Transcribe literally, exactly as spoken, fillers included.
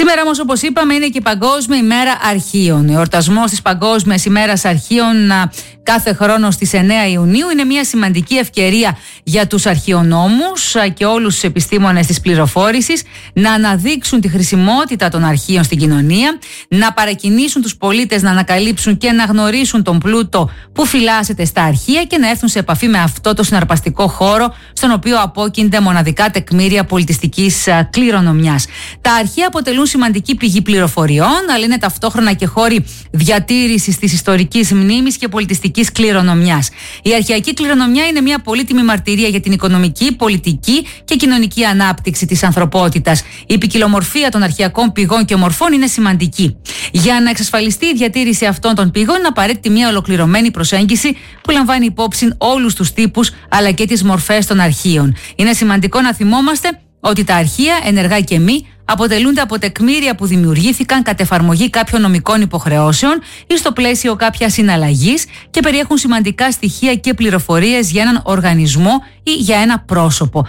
Σήμερα όμως, όπως είπαμε, είναι και η Παγκόσμια ημέρα αρχείων. Ο εορτασμός της Παγκόσμιας ημέρας αρχείων κάθε χρόνο στις εννέα Ιουνίου είναι μια σημαντική ευκαιρία για τους αρχαιονόμους και όλους τους επιστήμονες της πληροφόρησης να αναδείξουν τη χρησιμότητα των αρχείων στην κοινωνία, να παρακινήσουν τους πολίτες να ανακαλύψουν και να γνωρίσουν τον πλούτο που φυλάσσεται στα αρχεία και να έρθουν σε επαφή με αυτό το συναρπαστικό χώρο στον οποίο απόκεινται μοναδικά τεκμήρια πολιτιστικής κληρονομιάς. Τα αρχεία αποτελούν σημαντική πηγή πληροφοριών, αλλά είναι ταυτόχρονα και χώροι διατήρησης της ιστορικής μνήμης και πολιτιστικής κληρονομιάς. Η αρχαιακή κληρονομιά είναι μια πολύτιμη μαρτυρία για την οικονομική, πολιτική και κοινωνική ανάπτυξη της ανθρωπότητας. Η ποικιλομορφία των αρχαιακών πηγών και ομορφών είναι σημαντική. Για να εξασφαλιστεί η διατήρηση αυτών των πηγών, είναι απαραίτητη μια ολοκληρωμένη προσέγγιση που λαμβάνει υπόψη όλους τους τύπους αλλά και τις μορφές των αρχείων. Είναι σημαντικό να θυμόμαστε ότι τα αρχεία, ενεργά και μη, αποτελούνται από τεκμήρια που δημιουργήθηκαν κατ' εφαρμογή κάποιων νομικών υποχρεώσεων ή στο πλαίσιο κάποιας συναλλαγής και περιέχουν σημαντικά στοιχεία και πληροφορίες για έναν οργανισμό ή για ένα πρόσωπο.